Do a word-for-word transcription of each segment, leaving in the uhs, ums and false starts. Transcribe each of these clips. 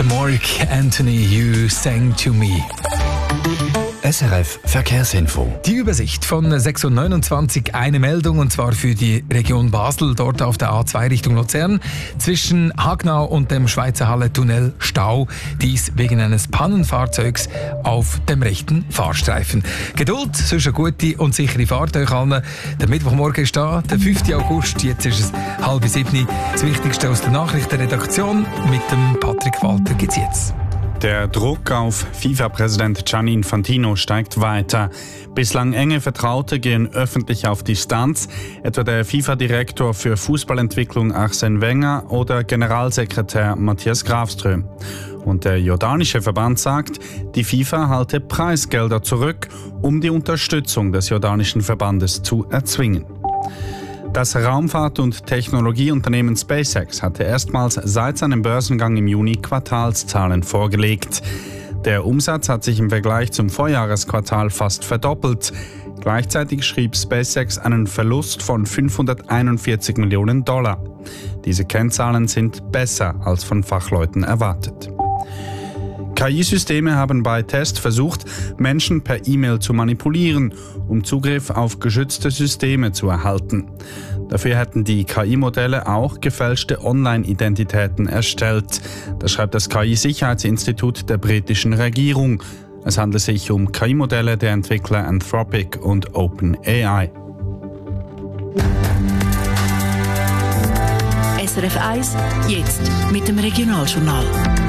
Mark Anthony, You Sang to Me. S R F Verkehrsinfo. Die Übersicht von sechs Uhr neunundzwanzig, eine Meldung, und zwar für die Region Basel, dort auf der A zwei Richtung Luzern. Zwischen Hagnau und dem Schweizer Halle-Tunnel Stau, dies wegen eines Pannenfahrzeugs auf dem rechten Fahrstreifen. Geduld, sonst eine gute und sichere Fahrt euch allen. Der Mittwochmorgen ist da, der fünften August, jetzt ist es halb sieben. Das Wichtigste aus der Nachrichtenredaktion mit dem Patrick Walter gibt's jetzt. Der Druck auf FIFA-Präsident Gianni Infantino steigt weiter. Bislang enge Vertraute gehen öffentlich auf Distanz, etwa der FIFA-Direktor für Fußballentwicklung Arsène Wenger oder Generalsekretär Matthias Grafström. Und der jordanische Verband sagt, die FIFA halte Preisgelder zurück, um die Unterstützung des jordanischen Verbandes zu erzwingen. Das Raumfahrt- und Technologieunternehmen SpaceX hatte erstmals seit seinem Börsengang im Juni Quartalszahlen vorgelegt. Der Umsatz hat sich im Vergleich zum Vorjahresquartal fast verdoppelt. Gleichzeitig schrieb SpaceX einen Verlust von fünfhunderteinundvierzig Millionen Dollar. Diese Kennzahlen sind besser als von Fachleuten erwartet. K I-Systeme haben bei Tests versucht, Menschen per E-Mail zu manipulieren, um Zugriff auf geschützte Systeme zu erhalten. Dafür hätten die K I-Modelle auch gefälschte Online-Identitäten erstellt. Das schreibt das K I-Sicherheitsinstitut der britischen Regierung. Es handelt sich um K I-Modelle der Entwickler Anthropic und OpenAI. S R F eins, jetzt mit dem Regionaljournal.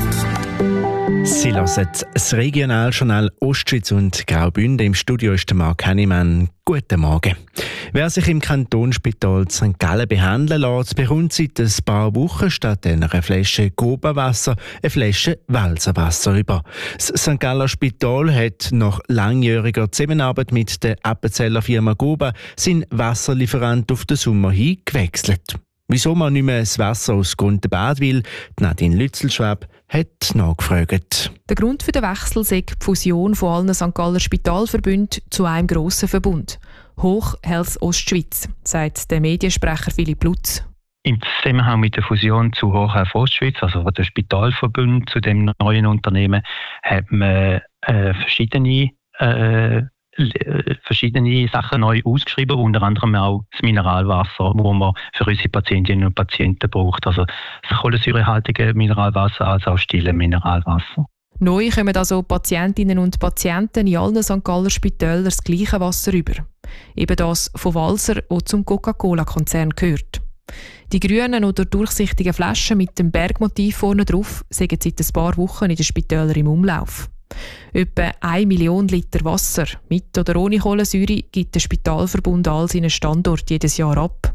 Sie hören das Regionaljournal Ostschweiz und Graubünden. Im Studio ist der Marc Hennimann. Guten Morgen. Wer sich im Kantonsspital Sankt Gallen behandeln lässt, bekommt seit ein paar Wochen statt einer Flasche Goba-Wasser eine Flasche Walserwasser über. Das Sankt Galler Spital hat nach langjähriger Zusammenarbeit mit der Appenzeller Firma Goba seinen Wasserlieferant auf den Sommer hin gewechselt. Wieso man nicht mehr das Wasser aus Grundenbad will, Nadine Lützelschwab hat nachgefragt. Der Grund für den Wechsel sei die Fusion von allen Sankt Galler Spitalverbünden zu einem grossen Verbund. Hoch Health Ostschweiz, sagt der Mediensprecher Philipp Lutz. Im Zusammenhang mit der Fusion zu Hoch Health Ostschweiz, also der Spitalverbund zu dem neuen Unternehmen, hat man äh, verschiedene äh, verschiedene Sachen neu ausgeschrieben, unter anderem auch das Mineralwasser, das man für unsere Patientinnen und Patienten braucht. Also das kohlensäurehaltige Mineralwasser als auch stille Mineralwasser. Neu kommen also Patientinnen und Patienten in allen Sankt Galler Spitälern das gleiche Wasser über. Eben das von Walser, das zum Coca-Cola-Konzern gehört. Die grünen oder durchsichtigen Flaschen mit dem Bergmotiv vorne drauf sind seit ein paar Wochen in den Spitälern im Umlauf. Etwa eine Million Liter Wasser mit oder ohne Kohlensäure gibt der Spitalverbund all seinen Standort jedes Jahr ab.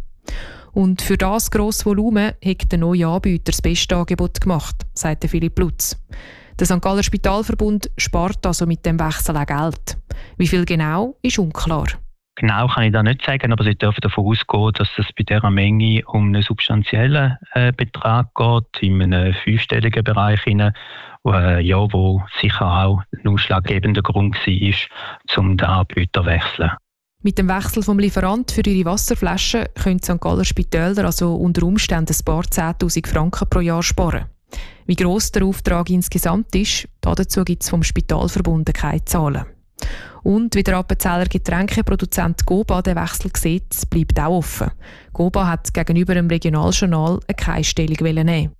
Und für das grosse Volumen hat der neue Anbieter das beste Angebot gemacht, sagt Philipp Lutz. Der Sankt Galler Spitalverbund spart also mit dem Wechsel auch Geld. Wie viel genau, ist unklar. Genau kann ich da nicht sagen, aber Sie dürfen davon ausgehen, dass es bei dieser Menge um einen substanziellen äh, Betrag geht, in einem fünfstelligen Bereich, rein, äh, ja, wo sicher auch ein ausschlaggebender Grund war, um den Anbieter zu wechseln. Mit dem Wechsel vom Lieferant für ihre Wasserflaschen können die Sankt Galler Spitäler also unter Umständen ein paar zehntausend Franken pro Jahr sparen. Wie gross der Auftrag insgesamt ist, dazu gibt es vom Spitalverbund keine Zahlen. Und wie der Appenzeller Getränkeproduzent Goba den Wechsel sieht, bleibt auch offen. Goba hat gegenüber dem Regionaljournal keine Stellung nehmen.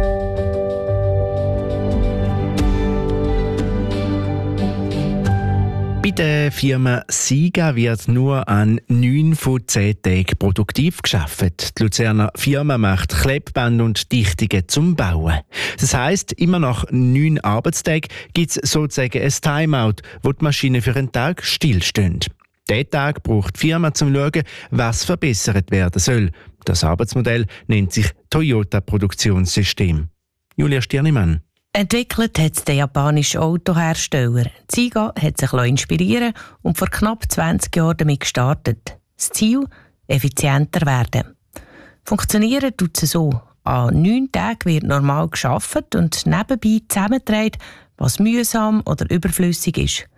Bei der Firma Siga wird nur an neun von zehn Tagen produktiv gearbeitet. Die Luzerner Firma macht Klebband und Dichtungen zum Bauen. Das heisst, immer nach neun Arbeitstagen gibt es sozusagen ein Timeout, wo die Maschinen für einen Tag stillstehen. Diesen Tag braucht die Firma, um zu schauen, was verbessert werden soll. Das Arbeitsmodell nennt sich Toyota Produktionssystem. Julia Stirnimann. Entwickelt hat es der japanische Autohersteller. Siga hat sich inspirieren und vor knapp zwanzig Jahren damit gestartet. Das Ziel? Effizienter werden. Funktionieren tut es so. An neun Tagen wird normal gearbeitet und nebenbei zusammengetragen, was mühsam oder überflüssig ist.